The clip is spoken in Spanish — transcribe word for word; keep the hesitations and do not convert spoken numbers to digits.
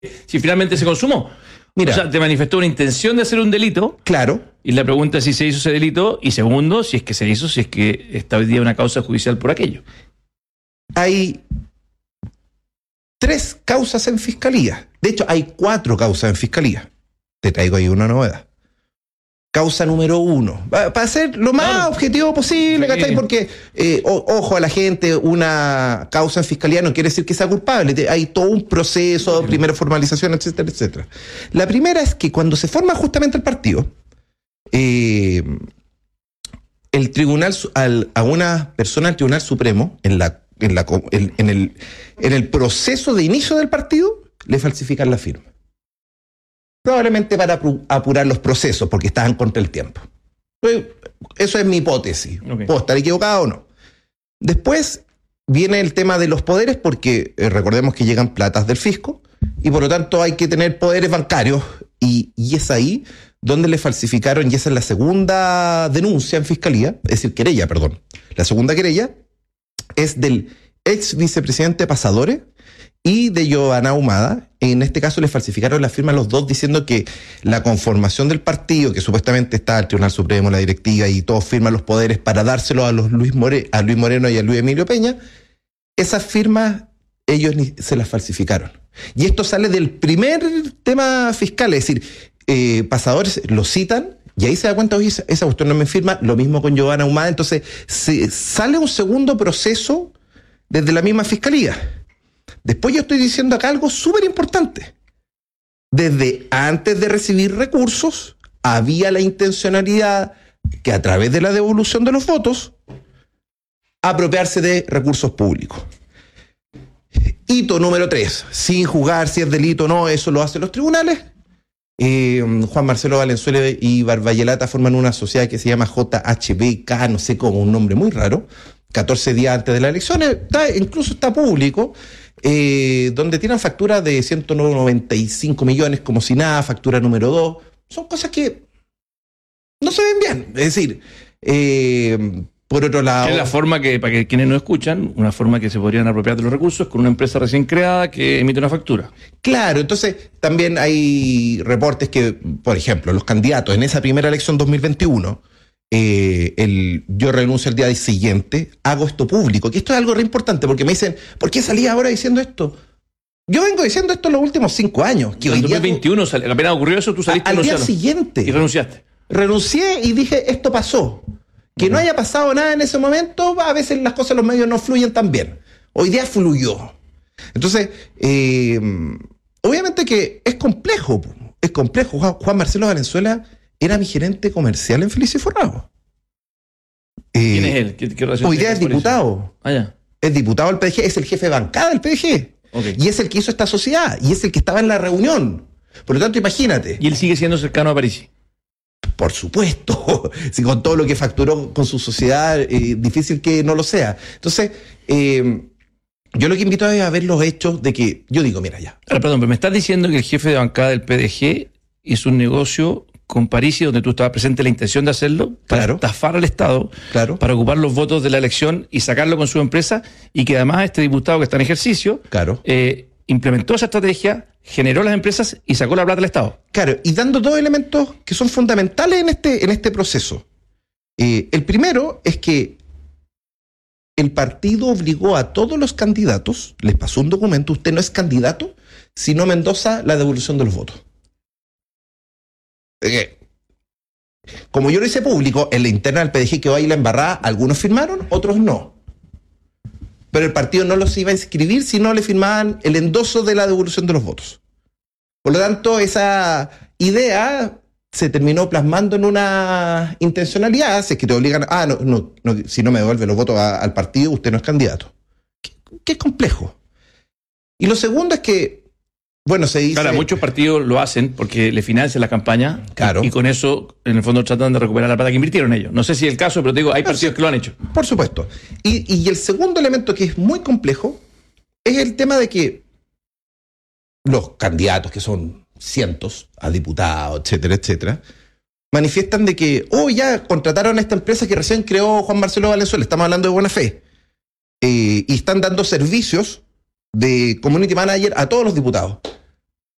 si finalmente se consumó. Mira, o sea, te manifestó una intención de hacer un delito. Claro. Y la pregunta es si se hizo ese delito. Y segundo, si es que se hizo, si es que está hoy día una causa judicial por aquello. Hay tres causas en fiscalía. De hecho, hay cuatro causas en fiscalía. Te traigo ahí una novedad. Causa número uno. Para ser lo más claro. objetivo posible, sí. ¿Cachai? Porque, eh, o, ojo a la gente, una causa en fiscalía no quiere decir que sea culpable. Hay todo un proceso, sí. primera formalización, etcétera, etcétera. La primera es que cuando se forma justamente el partido, eh, el tribunal, al, a una persona del Tribunal Supremo, en, la, en, la, en, en, el, en el proceso de inicio del partido, le falsifican la firma. Probablemente para apurar los procesos, porque estaban contra el tiempo. Eso es mi hipótesis. Okay. Puedo estar equivocado o no. Después viene el tema de los poderes, porque eh, recordemos que llegan platas del fisco, y por lo tanto hay que tener poderes bancarios, y, y es ahí donde le falsificaron, y esa es la segunda denuncia en fiscalía, es decir, querella, perdón. La segunda querella es del ex vicepresidente Pasadore y de Giovanna Ahumada. En este caso le falsificaron la firma a los dos diciendo que la conformación del partido, que supuestamente está el Tribunal Supremo, la directiva y todos firman los poderes para dárselo a, los Luis, More, a Luis Moreno y a Luis Emilio Peña, esas firmas ellos ni, se las falsificaron. Y esto sale del primer tema fiscal, es decir, eh, pasadores lo citan y ahí se da cuenta, oye, esa, esa cuestión no me firma, lo mismo con Giovanna Ahumada, entonces se, sale un segundo proceso desde la misma fiscalía. Después yo estoy diciendo acá algo súper importante. Desde antes de recibir recursos, había la intencionalidad que a través de la devolución de los votos, apropiarse de recursos públicos. Hito número tres, sin juzgar si es delito o no, eso lo hacen los tribunales. Eh, Juan Marcelo Valenzuela y Barbayelata forman una sociedad que se llama J H B K, no sé cómo, un nombre muy raro, catorce días antes de las elecciones, está, incluso está público. Eh, donde tienen facturas de ciento noventa y cinco millones como si nada, factura número dos, son cosas que no se ven bien. Es decir, eh, por otro lado... Es la forma que, para que quienes no escuchan, una forma que se podrían apropiar de los recursos con una empresa recién creada que emite una factura. Claro, entonces también hay reportes que, por ejemplo, los candidatos en esa primera elección dos mil veintiuno, Eh, el, yo renuncio al día siguiente, hago esto público, que esto es algo re importante, porque me dicen, ¿por qué salí ahora diciendo esto? Yo vengo diciendo esto en los últimos cinco años. Que en hoy dos mil veintiuno, día, apenas ocurrió eso, tú saliste a, al día siguiente. Y renunciaste. Renuncié y dije, esto pasó. Que uh-huh. no haya pasado nada en ese momento, a veces las cosas en los medios no fluyen tan bien. Hoy día fluyó. Entonces, eh, obviamente que es complejo, es complejo. Juan, Juan Marcelo Valenzuela era mi gerente comercial en Feliz y Forrado. Eh, ¿Quién es él? ¿Qué, qué hoy día es diputado. Ah, ya. Es diputado del P D G, es el jefe de bancada del P D G. Okay. Y es el que hizo esta sociedad, y es el que estaba en la reunión. Por lo tanto, imagínate. ¿Y él sigue siendo cercano a Parisi? Por supuesto. Si con todo lo que facturó con su sociedad, eh, difícil que no lo sea. Entonces, eh, yo lo que invito es a ver los hechos de que, yo digo, mira ya. Ahora, perdón, pero me estás diciendo que el jefe de bancada del P D G hizo un negocio con Parisi, donde tú estabas presente, la intención de hacerlo para claro. estafar al Estado, claro. para ocupar los votos de la elección y sacarlo con su empresa, y que además este diputado que está en ejercicio claro. eh, implementó esa estrategia, generó las empresas y sacó la plata del Estado. Claro, y dando dos elementos que son fundamentales en este, en este proceso. Eh, el primero es que el partido obligó a todos los candidatos, les pasó un documento, usted no es candidato si no me endosa la devolución de los votos. Eh, como yo lo hice público, en la interna del P D G quedó ahí la embarrada, algunos firmaron, otros no. Pero el partido no los iba a inscribir si no le firmaban el endoso de la devolución de los votos. Por lo tanto, esa idea se terminó plasmando en una intencionalidad, si es que te obligan, ah, no, no, no si no me devuelve los votos a, al partido, usted no es candidato. Qué, qué complejo. Y lo segundo es que bueno, se dice... Claro, muchos partidos lo hacen porque le financian la campaña claro. y, y con eso, en el fondo, tratan de recuperar la plata que invirtieron ellos. No sé si es el caso, pero te digo, hay partidos sí, que lo han hecho. Por supuesto. Y, y el segundo elemento que es muy complejo es el tema de que los candidatos, que son cientos, a diputados, etcétera, etcétera, manifiestan de que, oh, ya contrataron a esta empresa que recién creó Juan Marcelo Valenzuela, estamos hablando de buena fe, eh, y están dando servicios de community manager a todos los diputados.